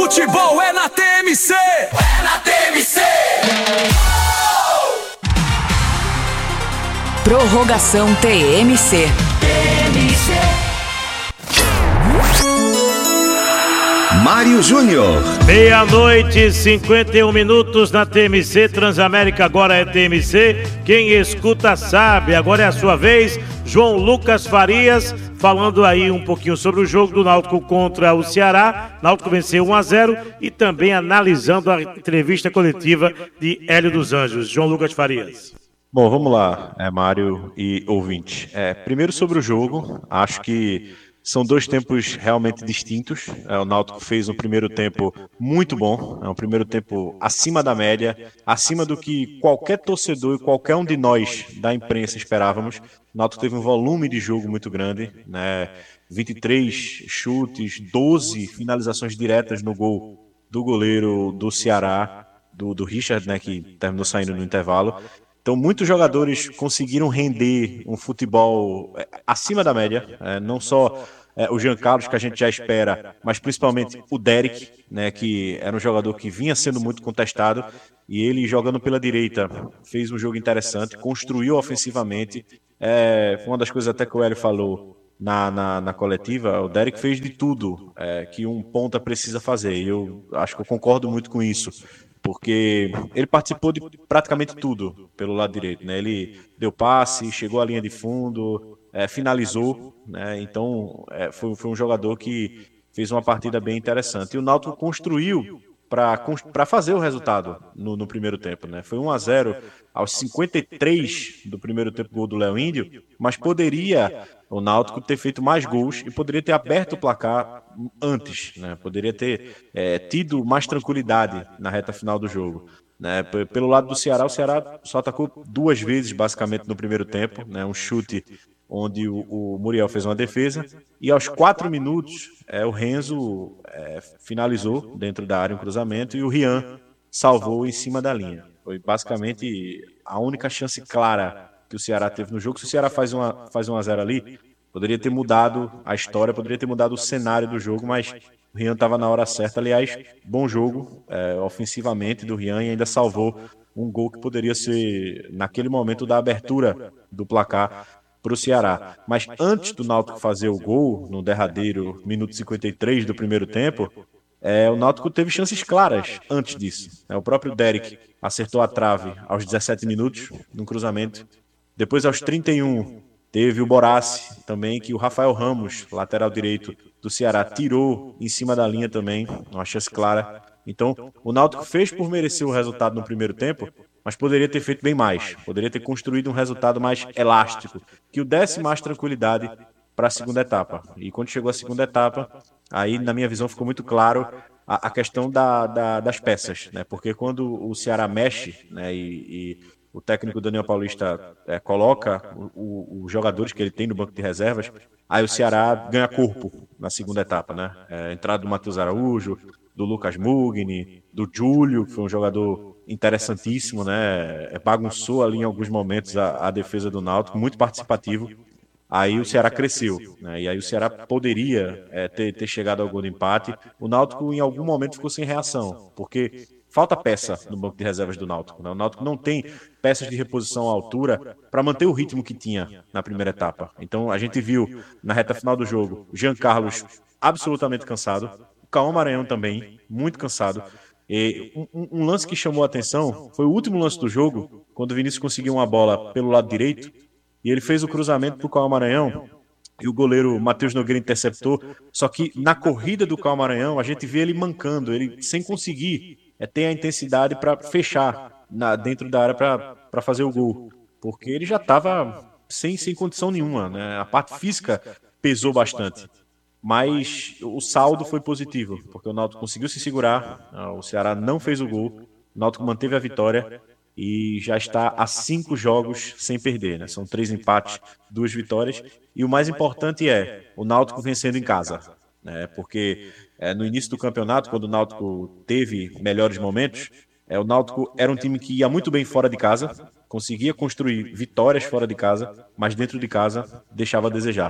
futebol é na TMC. É na TMC. Prorrogação TMC. Mário Júnior. 00:51 na TMC. Transamérica agora é TMC. Quem escuta sabe. Agora é a sua vez. João Lucas Farias falando aí um pouquinho sobre o jogo do Náutico contra o Ceará. Náutico venceu 1-0 e também analisando a entrevista coletiva de Hélio dos Anjos. João Lucas Farias. Bom, vamos lá, Mário e ouvinte. Primeiro sobre o jogo, acho que são dois tempos realmente distintos. O Náutico fez um primeiro tempo muito bom, um primeiro tempo acima da média, acima do que qualquer torcedor e qualquer um de nós da imprensa esperávamos. O Náutico teve um volume de jogo muito grande, né? 23 chutes, 12 finalizações diretas no gol do goleiro do Ceará, do Richard, né, que terminou saindo no intervalo. Então, muitos jogadores conseguiram render um futebol acima da média, não só o Jean Carlos, que a gente já espera, mas principalmente o Derek, né, que era um jogador que vinha sendo muito contestado, e ele jogando pela direita fez um jogo interessante, construiu ofensivamente. Foi uma das coisas até que o Hélio falou na coletiva. O Derek fez de tudo que um ponta precisa fazer, e eu acho que eu concordo muito com isso, porque ele participou de praticamente tudo pelo lado direito, né? Ele deu passe, chegou à linha de fundo, finalizou, né? Então foi um jogador que fez uma partida bem interessante. E o Náutico construiu para fazer o resultado no primeiro tempo, né? Foi 1-0 aos 53 do primeiro tempo, gol do Léo Índio, mas poderia o Náutico ter feito mais gols e poderia ter aberto o placar antes, né? Poderia ter tido mais tranquilidade na reta final do jogo, né? Pelo lado do Ceará, o Ceará só atacou duas vezes basicamente no primeiro tempo, né? Um chute onde o Muriel fez uma defesa, e aos 4 minutos o Renzo finalizou dentro da área um cruzamento, e o Rian salvou em cima da linha. Foi basicamente a única chance clara que o Ceará teve no jogo. Se o Ceará faz 1-0 ali, poderia ter mudado a história, poderia ter mudado o cenário do jogo, mas o Rian estava na hora certa. Aliás, bom jogo ofensivamente do Rian, e ainda salvou um gol que poderia ser, naquele momento, da abertura do placar para o Ceará. Mas antes do Náutico fazer o gol, no derradeiro minuto 53 do primeiro tempo, o Náutico teve chances claras antes disso. O próprio Derek acertou a trave aos 17 minutos, num cruzamento. Depois, aos 31, teve o Borassi também, que o Rafael Ramos, lateral direito do Ceará, tirou em cima da linha também, uma chance clara. Então, o Náutico fez por merecer o resultado no primeiro tempo, mas poderia ter feito bem mais, poderia ter construído um resultado mais elástico, que o desse mais tranquilidade para a segunda etapa. E quando chegou a segunda etapa, aí, na minha visão, ficou muito claro a questão das peças, né? Porque quando o Ceará mexe, né, e o técnico Daniel Paulista coloca os jogadores que ele tem no banco de reservas, aí o Ceará ganha corpo na segunda etapa, né? Entrada do Matheus Araújo, do Lucas Mugni, do Júlio, que foi um jogador interessantíssimo, né? Bagunçou ali em alguns momentos a defesa do Náutico, muito participativo. Aí o Ceará cresceu, né? E aí o Ceará poderia ter chegado ao gol de empate. O Náutico em algum momento ficou sem reação, porque falta peça no banco de reservas do Náutico, né? O Náutico não tem peças de reposição à altura para manter o ritmo que tinha na primeira etapa. Então a gente viu na reta final do jogo o Jean Carlos absolutamente cansado, o Cauã Maranhão também muito cansado. E um lance que chamou a atenção foi o último lance do jogo, quando o Vinícius conseguiu uma bola pelo lado direito e ele fez o cruzamento para o Cauã Maranhão, e o goleiro Matheus Nogueira interceptou. Só que na corrida do Cauã Maranhão a gente vê ele mancando, ele sem conseguir ter a intensidade para fechar dentro da área para fazer o gol, porque ele já estava sem condição nenhuma, né? A parte física pesou bastante, mas o saldo foi positivo, porque o Náutico conseguiu se segurar, o Ceará não fez o gol, o Náutico manteve a vitória e já está a 5 jogos sem perder, né? São 3 empates, 2 vitórias, e o mais importante o Náutico vencendo em casa, né? Porque no início do campeonato, quando o Náutico teve melhores momentos, o Náutico era um time que ia muito bem fora de casa, conseguia construir vitórias fora de casa, mas dentro de casa deixava a desejar.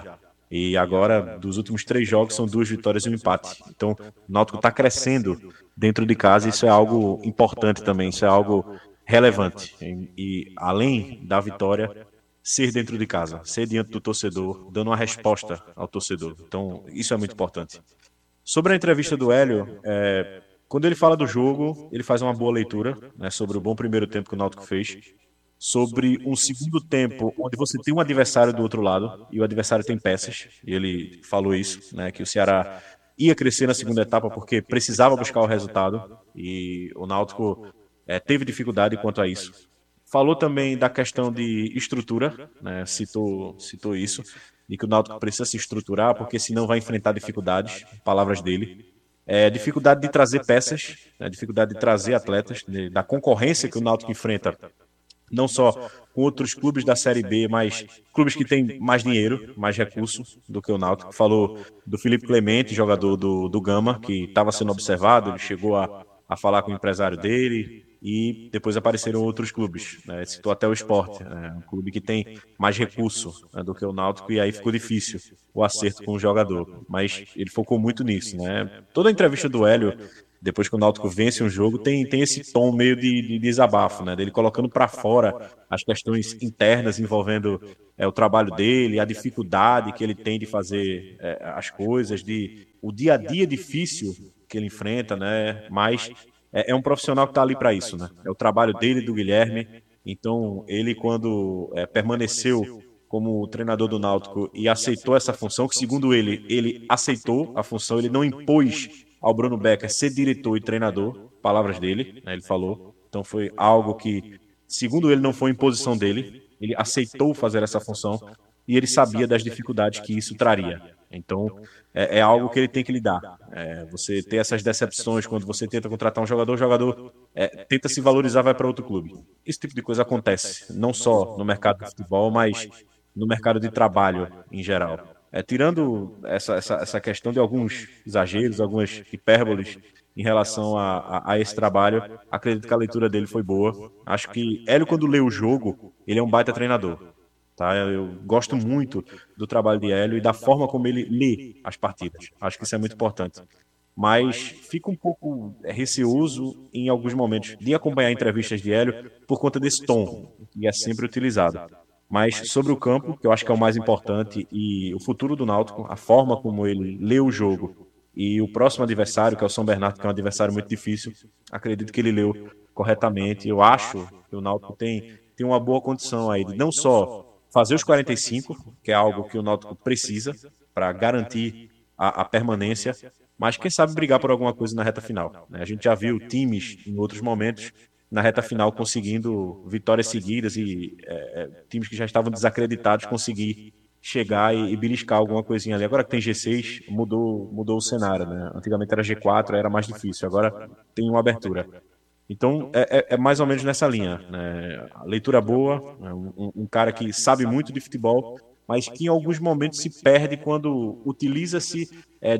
E agora, dos últimos 3 jogos, são 2 vitórias e um empate. Então, o Náutico está crescendo dentro de casa, e isso é algo importante também, isso é algo relevante. E além da vitória, ser dentro de casa, ser diante do torcedor, dando uma resposta ao torcedor. Então, isso é muito importante. Sobre a entrevista do Hélio, quando ele fala do jogo, ele faz uma boa leitura, né, sobre o bom primeiro tempo que o Náutico fez, sobre um segundo tempo onde você tem um adversário do outro lado, e o adversário tem peças, e ele falou isso, né, que o Ceará ia crescer na segunda etapa porque precisava buscar o resultado, e o Náutico teve dificuldade quanto a isso. Falou também da questão de estrutura, né, citou isso, de que o Náutico precisa se estruturar, porque senão vai enfrentar dificuldades, palavras dele. Dificuldade de trazer peças, né, dificuldade de trazer atletas, da concorrência que o Náutico enfrenta, não só com outros clubes da Série B, mas clubes que têm mais dinheiro, mais recursos do que o Náutico. Falou do Felipe Clemente, jogador do Gama, que estava sendo observado, ele chegou a falar com o empresário dele, e depois apareceram outros clubes, né? Citou até o Sport, né? Um clube que tem mais recurso, né, do que o Náutico, e aí ficou difícil o acerto com o jogador, mas ele focou muito nisso, né? Toda a entrevista do Hélio, depois que o Náutico vence um jogo, tem esse tom meio de desabafo, né? Dele colocando para fora as questões internas envolvendo o trabalho dele, a dificuldade que ele tem de fazer as coisas, o dia a dia difícil que ele enfrenta, né? Mas é um profissional que está ali para isso, né? É o trabalho dele, do Guilherme. Então, ele, quando permaneceu como treinador do Náutico e aceitou essa função, que segundo ele aceitou a função, ele não impôs ao Bruno Becker ser diretor e treinador, palavras dele, né? Ele falou. Então, foi algo que, segundo ele, não foi imposição dele. Ele aceitou fazer essa função e ele sabia das dificuldades que isso traria. Então, é algo que ele tem que lidar. Você ter essas decepções quando você tenta contratar um jogador, o jogador tenta se valorizar, vai para outro clube. Esse tipo de coisa acontece, não só no mercado de futebol, mas no mercado de trabalho em geral. Tirando essa questão de alguns exageros, algumas hipérboles em relação a esse trabalho, acredito que a leitura dele foi boa. Acho que Hélio, quando lê o jogo, ele é um baita treinador. Tá? Eu gosto muito do trabalho de Hélio e da forma como ele lê as partidas. Acho que isso é muito importante. Mas fico um pouco receoso em alguns momentos de acompanhar entrevistas de Hélio por conta desse tom que é sempre utilizado. Mas sobre o campo, que eu acho que é o mais importante, e o futuro do Náutico, a forma como ele lê o jogo, e o próximo adversário, que é o São Bernardo, que é um adversário muito difícil, acredito que ele leu corretamente. Eu acho que o Náutico tem uma boa condição aí de não só fazer os 45, que é algo que o Náutico precisa para garantir a permanência, mas quem sabe brigar por alguma coisa na reta final, né? A gente já viu times em outros momentos na reta final conseguindo vitórias seguidas e times que já estavam desacreditados conseguir chegar e beliscar alguma coisinha ali. Agora que tem G6, mudou o cenário, né? Antigamente era G4, era mais difícil, agora tem uma abertura. Então, é mais ou menos nessa linha, né? A leitura boa, um cara que sabe muito de futebol, mas que em alguns momentos se perde quando utiliza-se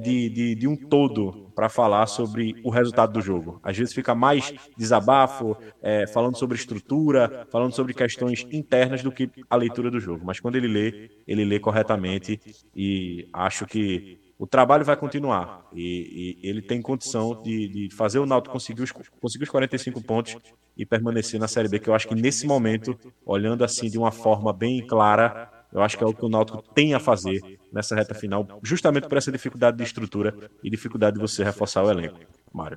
de um todo para falar sobre o resultado do jogo. Às vezes fica mais desabafo, falando sobre estrutura, falando sobre questões internas do que a leitura do jogo. Mas quando ele lê corretamente, e acho que o trabalho vai continuar e ele tem condição de fazer o Náutico conseguir os 45 pontos e permanecer na Série B, que eu acho que nesse momento, olhando assim de uma forma bem clara, eu acho que é o que o Náutico tem a fazer nessa reta final, justamente por essa dificuldade de estrutura e dificuldade de você reforçar o elenco. Mário.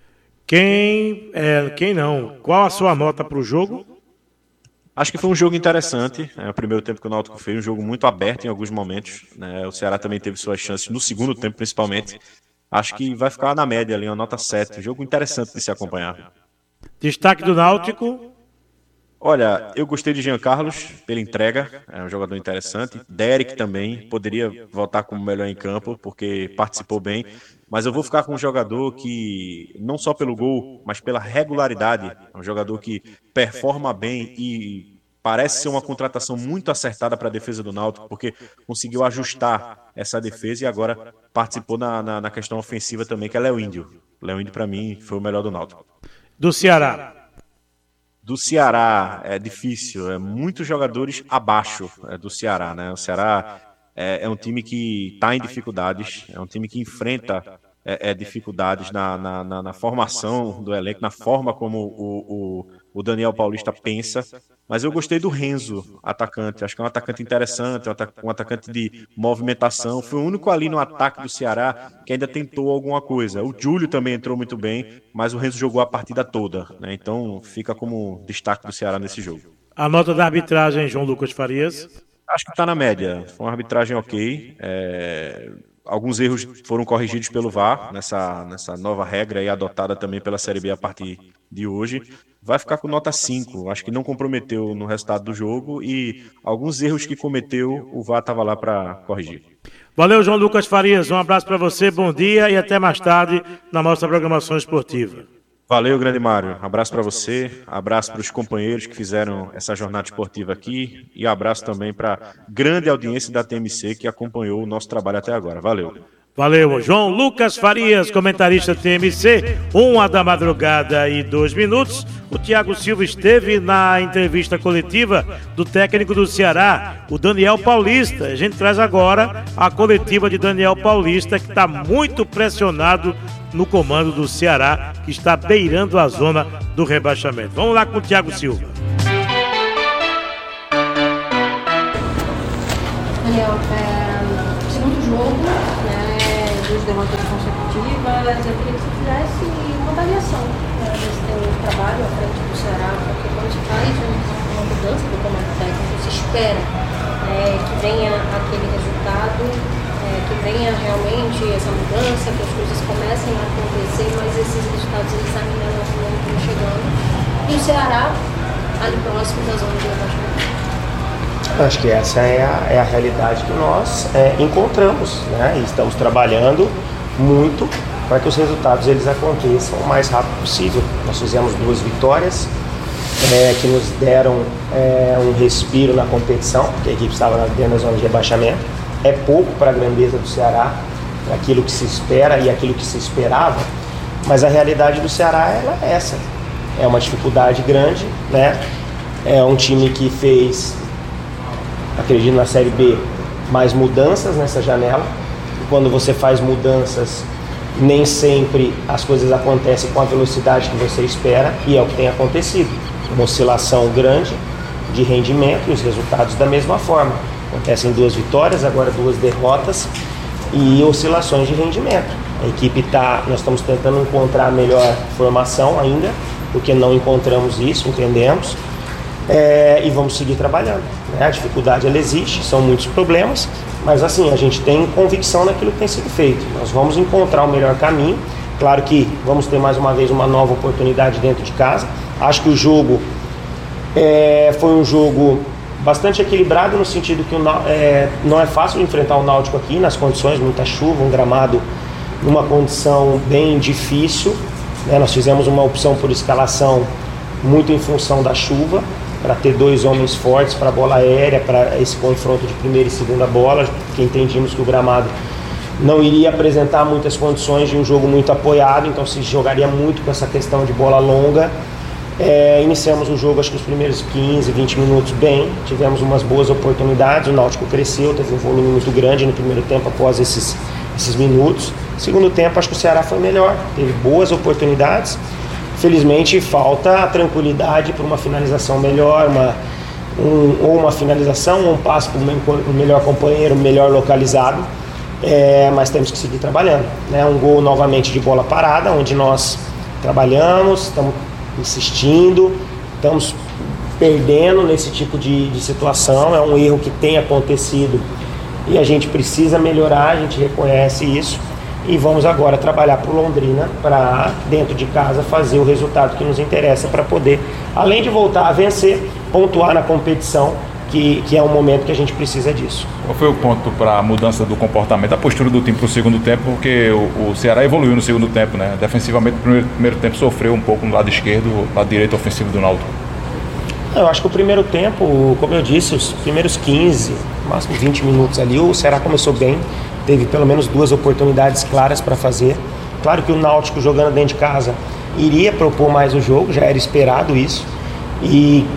Quem não? Qual a sua nota para o jogo? Acho que foi um jogo interessante, o primeiro tempo que o Náutico fez, um jogo muito aberto em alguns momentos, né? O Ceará também teve suas chances no segundo tempo, principalmente. Acho que vai ficar na média ali, uma nota 7, um jogo interessante de se acompanhar. Destaque do Náutico? Olha, eu gostei de Jean Carlos pela entrega, é um jogador interessante. Derek também, poderia voltar como melhor em campo, porque participou bem. Mas eu vou ficar com um jogador que, não só pelo gol, mas pela regularidade, é um jogador que performa bem e parece ser uma contratação muito acertada para a defesa do Náutico, porque conseguiu ajustar essa defesa e agora participou na questão ofensiva também, que é Léo Índio. Léo Índio, para mim, foi o melhor do Náutico. Do Ceará? Do Ceará é difícil, muitos jogadores abaixo do Ceará, né? O Ceará é um time que está em dificuldades, é um time que enfrenta dificuldades na formação do elenco, na forma como o Daniel Paulista pensa, mas eu gostei do Renzo, atacante, acho que é um atacante interessante, um atacante de movimentação, foi o único ali no ataque do Ceará que ainda tentou alguma coisa. O Júlio também entrou muito bem, mas o Renzo jogou a partida toda, né? Então fica como destaque do Ceará nesse jogo. A nota da arbitragem, João Lucas Farias? Acho que está na média, foi uma arbitragem ok. Alguns erros foram corrigidos pelo VAR, nessa nova regra aí adotada também pela Série B a partir de hoje. Vai ficar com nota 5, acho que não comprometeu no resultado do jogo e alguns erros que cometeu, o VAR estava lá para corrigir. Valeu, João Lucas Farias, um abraço para você, bom dia e até mais tarde na nossa programação esportiva. Valeu, grande Mário. Abraço para você, abraço para os companheiros que fizeram essa jornada esportiva aqui e abraço também para a grande audiência da TMC que acompanhou o nosso trabalho até agora. Valeu. Valeu, João Lucas Farias, comentarista TMC, 1h02 O Thiago Silva esteve na entrevista coletiva do técnico do Ceará, o Daniel Paulista. A gente traz agora a coletiva de Daniel Paulista, que está muito pressionado no comando do Ceará, que está beirando a zona do rebaixamento. Vamos lá com o Thiago Silva. Daniel, segundo jogo, duas derrotas consecutivas, eu queria que você fizesse uma avaliação desse teu trabalho à frente do Ceará, porque quando se faz uma mudança do comando técnico, se espera que venha aquele resultado, que venha realmente essa mudança, que as coisas comecem a acontecer, mas esses resultados eles ainda não estão chegando. E o Ceará ali próximo da zona de rebaixamento. Acho que essa é a realidade que nós encontramos, né? E estamos trabalhando muito para que os resultados eles aconteçam o mais rápido possível. Nós fizemos 2 vitórias que nos deram um respiro na competição, porque a equipe estava dentro da zona de rebaixamento. É pouco para a grandeza do Ceará, para aquilo que se espera e aquilo que se esperava, mas a realidade do Ceará ela é essa. É uma dificuldade grande, né? É um time que fez, acredito na Série B, mais mudanças nessa janela. E quando você faz mudanças, nem sempre as coisas acontecem com a velocidade que você espera, e é o que tem acontecido. Uma oscilação grande de rendimento e os resultados da mesma forma. Acontecem 2 vitórias, agora 2 derrotas e oscilações de rendimento. A equipe nós estamos tentando encontrar a melhor formação ainda, porque não encontramos isso, entendemos. E vamos seguir trabalhando, né? A dificuldade ela existe, são muitos problemas, mas assim, a gente tem convicção naquilo que tem sido feito. Nós vamos encontrar o melhor caminho. Claro que vamos ter mais uma vez uma nova oportunidade dentro de casa. Acho que o jogo foi um jogo bastante equilibrado, no sentido que não é fácil enfrentar o Náutico aqui nas condições, muita chuva, um gramado numa condição bem difícil, né? Nós fizemos uma opção por escalação muito em função da chuva, para ter 2 homens fortes para a bola aérea, para esse confronto de primeira e segunda bola, porque entendíamos que o gramado não iria apresentar muitas condições de um jogo muito apoiado, então se jogaria muito com essa questão de bola longa. Iniciamos o jogo, acho que os primeiros 15, 20 minutos bem, tivemos umas boas oportunidades, o Náutico cresceu, teve um volume muito grande no primeiro tempo após esses minutos. Segundo tempo, acho que o Ceará foi melhor, teve boas oportunidades. Felizmente falta a tranquilidade para uma finalização melhor, ou uma finalização, ou um passe para um melhor companheiro, melhor localizado, mas temos que seguir trabalhando, né? Um gol novamente de bola parada, onde nós trabalhamos, estamos insistindo, estamos perdendo nesse tipo de situação. É um erro que tem acontecido e a gente precisa melhorar, a gente reconhece isso. E vamos agora trabalhar para o Londrina, para dentro de casa fazer o resultado que nos interessa, para poder, além de voltar a vencer, pontuar na competição, que é um momento que a gente precisa disso. Qual foi o ponto para a mudança do comportamento, a postura do time para o segundo tempo? Porque o Ceará evoluiu no segundo tempo, né? Defensivamente, no primeiro tempo sofreu um pouco no lado esquerdo, lado direito ofensivo do Náutico. Eu acho que o primeiro tempo, como eu disse, os primeiros 15, máximo 20 minutos ali, o Ceará começou bem, teve pelo menos 2 oportunidades claras para fazer. Claro que o Náutico, jogando dentro de casa, iria propor mais o jogo, já era esperado isso. E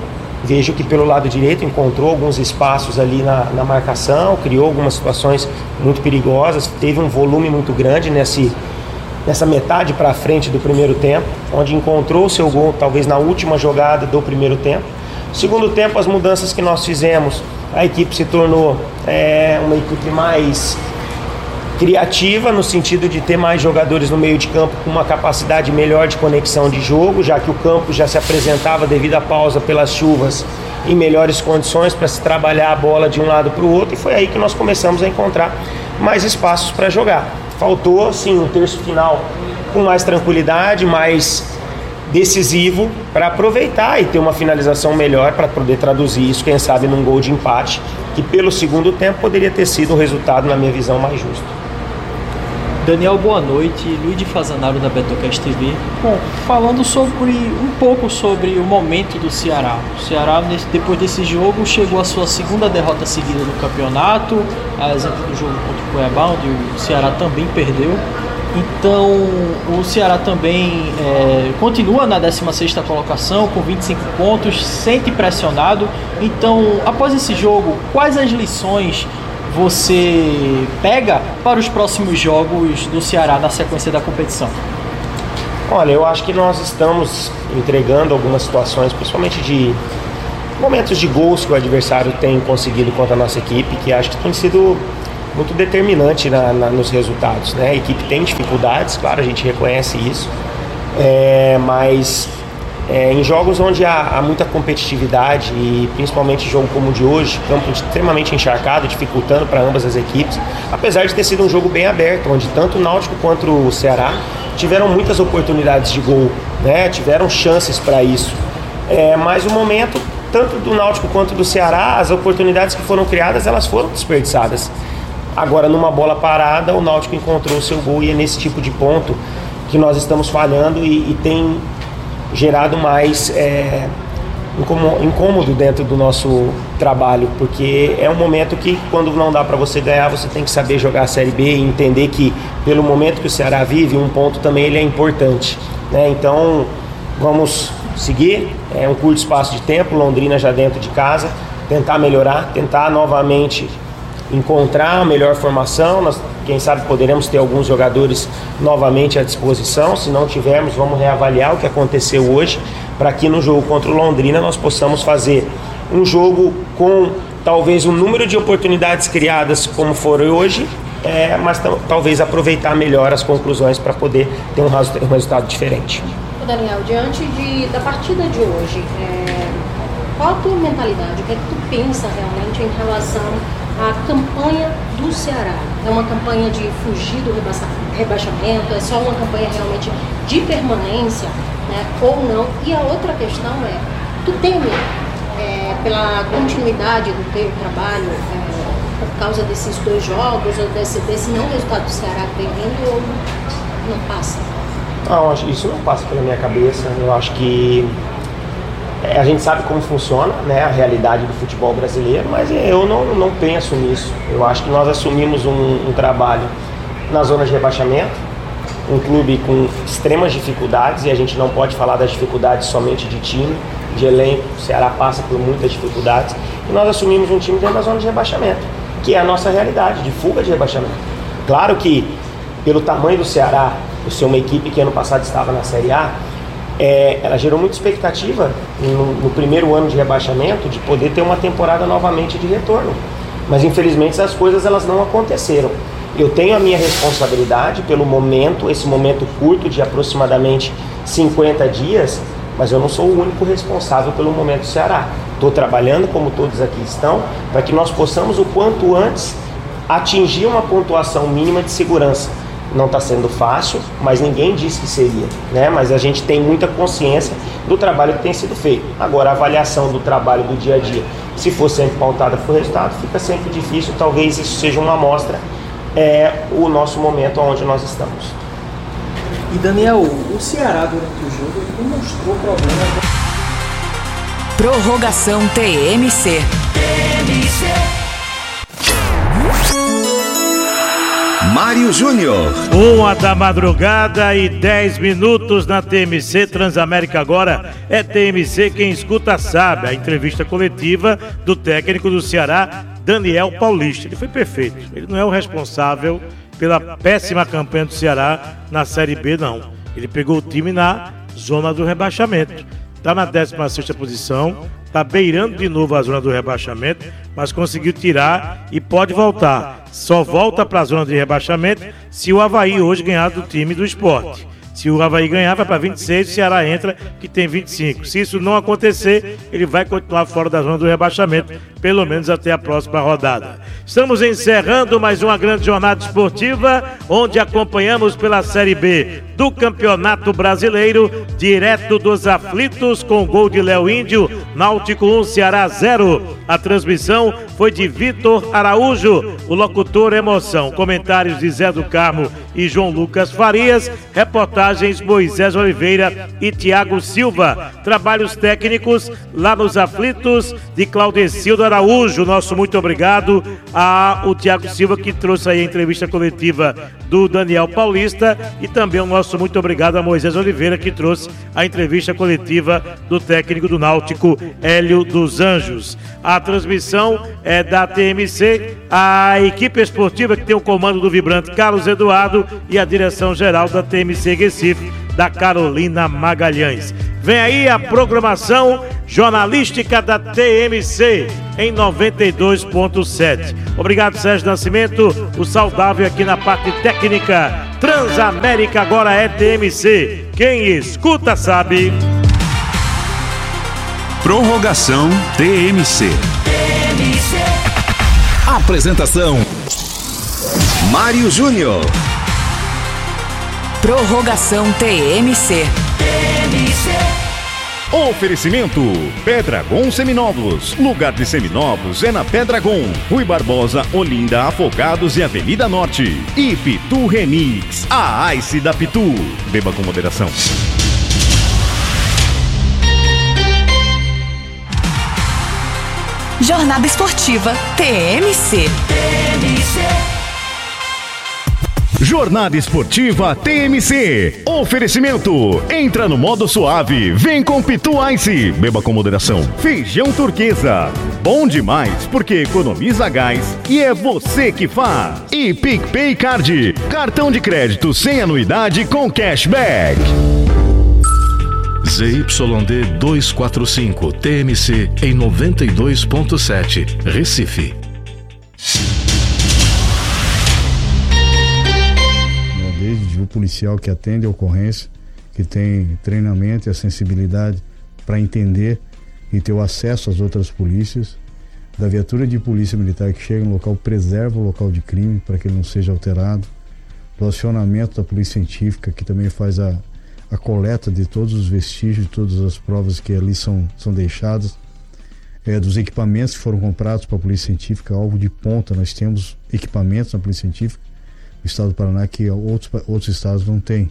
Vejo que pelo lado direito encontrou alguns espaços ali na marcação, criou algumas situações muito perigosas, teve um volume muito grande nessa metade para frente do primeiro tempo, onde encontrou o seu gol talvez na última jogada do primeiro tempo. Segundo tempo, as mudanças que nós fizemos, a equipe se tornou uma equipe mais criativa, no sentido de ter mais jogadores no meio de campo com uma capacidade melhor de conexão de jogo, já que o campo já se apresentava devido à pausa pelas chuvas em melhores condições para se trabalhar a bola de um lado para o outro, e foi aí que nós começamos a encontrar mais espaços para jogar. Faltou, sim, um terço final com mais tranquilidade, mais decisivo, para aproveitar e ter uma finalização melhor para poder traduzir isso, quem sabe, num gol de empate, que pelo segundo tempo poderia ter sido um resultado, na minha visão, mais justo. Daniel, boa noite. Luiz de Fazanaro da Betocast TV. Bom, falando um pouco sobre o momento do Ceará. O Ceará, depois desse jogo, chegou à sua segunda derrota seguida no campeonato, a exemplo do jogo contra o Cuiabá, onde o Ceará também perdeu. Então, o Ceará também continua na 16ª colocação, com 25 pontos, sente pressionado. Então, após esse jogo, quais as lições você pega para os próximos jogos do Ceará na sequência da competição? Olha, eu acho que nós estamos entregando algumas situações, principalmente de momentos de gols que o adversário tem conseguido contra a nossa equipe, que acho que tem sido muito determinante nos resultados, né? A equipe tem dificuldades, claro, a gente reconhece isso, mas em jogos onde há muita competitividade, e principalmente jogo como o de hoje, campo extremamente encharcado, dificultando para ambas as equipes, apesar de ter sido um jogo bem aberto, onde tanto o Náutico quanto o Ceará tiveram muitas oportunidades de gol, né? Tiveram chances para isso, mas o momento, tanto do Náutico quanto do Ceará, as oportunidades que foram criadas, elas foram desperdiçadas. Agora, numa bola parada, o Náutico encontrou o seu gol, e é nesse tipo de ponto que nós estamos falhando e tem gerado mais incômodo dentro do nosso trabalho, porque é um momento que, quando não dá para você ganhar, você tem que saber jogar a Série B e entender que, pelo momento que o Ceará vive, um ponto também ele é importante, né? Então, vamos seguir, um curto espaço de tempo, Londrina já dentro de casa, tentar melhorar, tentar novamente encontrar a melhor formação. Nós, quem sabe, poderemos ter alguns jogadores novamente à disposição. Se não tivermos, vamos reavaliar o que aconteceu hoje, para que no jogo contra o Londrina nós possamos fazer um jogo com talvez um número de oportunidades criadas como foram hoje, mas talvez aproveitar melhor as conclusões para poder ter um resultado diferente. Daniel, diante da partida de hoje, qual a tua mentalidade? O que é que tu pensa realmente em relação à campanha do Ceará? É uma campanha de fugir do rebaixamento? É só uma campanha realmente de permanência, né, ou não? E a outra questão tu teme pela continuidade do teu trabalho por causa desses 2 jogos, ou desse não resultado do Ceará perdendo, ou não passa? Não, isso não passa pela minha cabeça. Eu acho que a gente sabe como funciona, né, a realidade do futebol brasileiro, mas eu não penso nisso. Eu acho que nós assumimos um trabalho na zona de rebaixamento, um clube com extremas dificuldades, e a gente não pode falar das dificuldades somente de time, de elenco. O Ceará passa por muitas dificuldades, e nós assumimos um time dentro da zona de rebaixamento, que é a nossa realidade, de fuga de rebaixamento. Claro que, pelo tamanho do Ceará, por ser uma equipe que ano passado estava na Série A, ela gerou muita expectativa no primeiro ano de rebaixamento de poder ter uma temporada novamente de retorno, mas infelizmente as coisas elas não aconteceram. Eu tenho a minha responsabilidade pelo momento, esse momento curto de aproximadamente 50 dias, mas eu não sou o único responsável pelo momento do Ceará. Estou trabalhando, como todos aqui estão, para que nós possamos o quanto antes atingir uma pontuação mínima de segurança. Não está sendo fácil, mas ninguém disse que seria, né? Mas a gente tem muita consciência do trabalho que tem sido feito. Agora, a avaliação do trabalho do dia a dia, se for sempre pautada por resultado, fica sempre difícil. Talvez isso seja uma amostra, o nosso momento onde nós estamos. E Daniel, o Ceará durante o jogo ele demonstrou problemas. Prorrogação TMC. Mário Júnior. 1h10 na TMC. Transamérica agora é TMC, quem escuta sabe. A entrevista coletiva do técnico do Ceará, Daniel Paulista. Ele foi perfeito. Ele não é o responsável pela péssima campanha do Ceará na Série B, não. Ele pegou o time na zona do rebaixamento. Está na 16ª posição, está beirando de novo a zona do rebaixamento, mas conseguiu tirar e pode voltar. Só volta para a zona de rebaixamento se o Avaí hoje ganhar do time do Sport. Se o Avaí ganhar, vai para 26, o Ceará entra, que tem 25. Se isso não acontecer, ele vai continuar fora da zona do rebaixamento, pelo menos até a próxima rodada. Estamos encerrando mais uma grande jornada esportiva, onde acompanhamos pela Série B do Campeonato Brasileiro, direto dos aflitos, com gol de Léo Índio, Náutico 1, Ceará 0. A transmissão foi de Vitor Araújo, o locutor Emoção. Comentários de Zé do Carmo e João Lucas Farias, reportagens Moisés Oliveira e Tiago Silva. Trabalhos técnicos lá nos aflitos de Claudecildo Araújo. Nosso muito obrigado ao Tiago Silva, que trouxe aí a entrevista coletiva do Daniel Paulista, e também o nosso muito obrigado a Moisés Oliveira, que trouxe a entrevista coletiva do técnico do Náutico, Hélio dos Anjos. A transmissão é da TMC, a equipe esportiva que tem o comando do vibrante Carlos Eduardo e a direção geral da TMC Recife, da Carolina Magalhães. Vem aí a programação jornalística da TMC em 92.7. Obrigado, Sérgio Nascimento, o saudável aqui na parte técnica. Transamérica agora é TMC. Quem escuta sabe. Prorrogação TMC. Apresentação: Mário Júnior. Prorrogação TMC. Oferecimento: Pedragon Seminovos. Lugar de seminovos é na Pedragon. Rui Barbosa, Olinda, Afogados e Avenida Norte. E Pitu Remix, a Ice da Pitu. Beba com moderação. Jornada Esportiva TMC. Jornada Esportiva TMC. Oferecimento: entra no modo suave, vem com Pitu Ice. Beba com moderação. Feijão Turquesa, bom demais porque economiza gás e é você que faz. E PicPay Card, cartão de crédito sem anuidade com cashback. ZYD 245 TMC em 92.7 Recife. Desde o policial que atende a ocorrência, que tem treinamento e a sensibilidade para entender e ter o acesso às outras polícias, da viatura de polícia militar que chega no local, preserva o local de crime para que ele não seja alterado, do acionamento da polícia científica, que também faz a coleta de todos os vestígios, de todas as provas que ali são deixadas, dos equipamentos que foram comprados para a polícia científica, alvo de ponta. Nós temos equipamentos na polícia científica, o estado do Paraná, que outros estados não têm.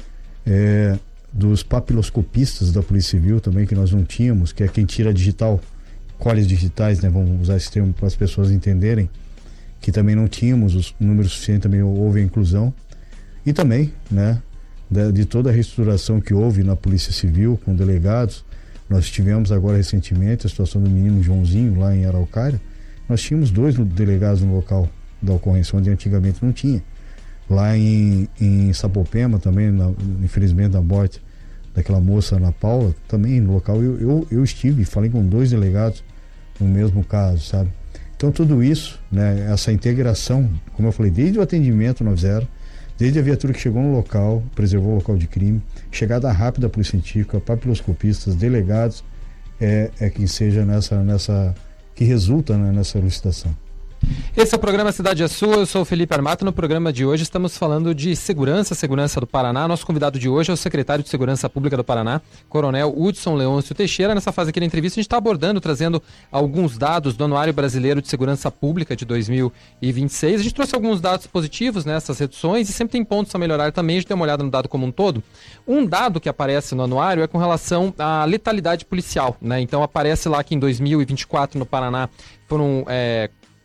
Dos papiloscopistas da Polícia Civil também, que nós não tínhamos, que é quem tira digital, cólias digitais, né? Vamos usar esse termo para as pessoas entenderem, que também não tínhamos os números suficientes, também houve a inclusão. E também, né, de toda a reestruturação que houve na Polícia Civil, com delegados. Nós tivemos agora recentemente a situação do menino Joãozinho, lá em Araucária. Nós tínhamos 2 delegados no local da ocorrência, onde antigamente não tinha. Lá em Sapopema também, infelizmente, na morte daquela moça, Ana Paula, também no local eu estive, falei com 2 delegados no mesmo caso, sabe? Então tudo isso, né, essa integração, como eu falei, desde o atendimento 90, desde a viatura que chegou no local, preservou o local de crime, chegada rápida da polícia científica, papiloscopistas, delegados, quem seja que resulta, né, nessa licitação. Esse é o programa Cidade é Sua, eu sou o Felipe Armato. No programa de hoje estamos falando de segurança do Paraná. Nosso convidado de hoje é o secretário de Segurança Pública do Paraná, Coronel Hudson Leôncio Teixeira. Nessa fase aqui da entrevista a gente está abordando, trazendo alguns dados do Anuário Brasileiro de Segurança Pública de 2026. A gente trouxe alguns dados positivos nessas reduções e sempre tem pontos a melhorar também. A gente deu uma olhada no dado como um todo. Um dado que aparece no anuário é com relação à letalidade policial, né? Então aparece lá que em 2024 no Paraná foram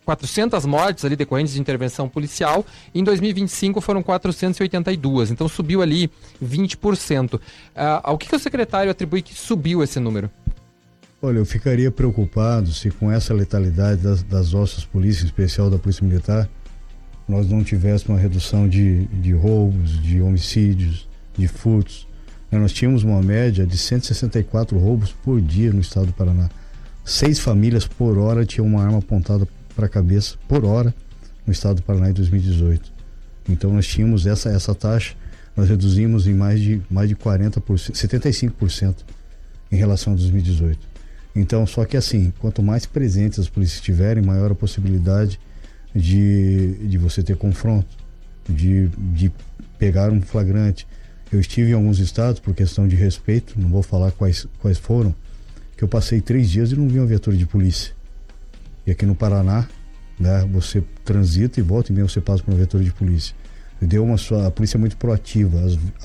400 mortes ali decorrentes de intervenção policial. Em 2025 foram 482, então subiu ali 20%. Ao que o secretário atribui que subiu esse número? Olha, eu ficaria preocupado se com essa letalidade das nossas polícias, em especial da Polícia Militar, nós não tivéssemos uma redução de roubos, de homicídios, de furtos. Nós tínhamos uma média de 164 roubos por dia no estado do Paraná. 6 famílias por hora tinham uma arma apontada para a cabeça por hora no estado do Paraná em 2018. Então nós tínhamos essa taxa, nós reduzimos em mais de 40%, 75% em relação a 2018. Então, só que assim, quanto mais presentes as polícias estiverem, maior a possibilidade de você ter confronto, de pegar um flagrante. Eu estive em alguns estados, por questão de respeito, não vou falar quais foram, que eu passei 3 dias e não vi uma viatura de polícia. E aqui no Paraná, né, você transita e volta e meio você passa por uma viatura de polícia. A polícia é muito proativa,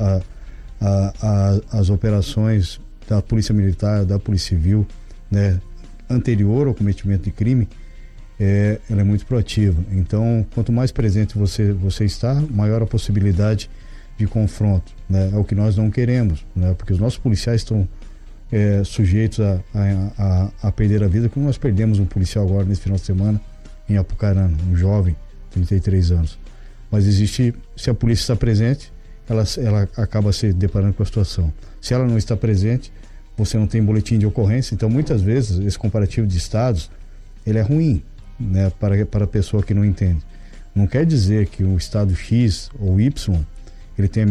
as operações da Polícia Militar, da Polícia Civil, né, anterior ao cometimento de crime, ela é muito proativa. Então, quanto mais presente você está, maior a possibilidade de confronto, né? É o que nós não queremos, né? Porque os nossos policiais estão sujeitos a perder a vida, como nós perdemos um policial agora nesse final de semana em Apucarana, um jovem, 33 anos. Mas se a polícia está presente, ela acaba se deparando com a situação. Se ela não está presente, você não tem boletim de ocorrência. Então, muitas vezes, esse comparativo de estados, ele é ruim, né, para a pessoa que não entende. Não quer dizer que o estado X ou Y, ele tem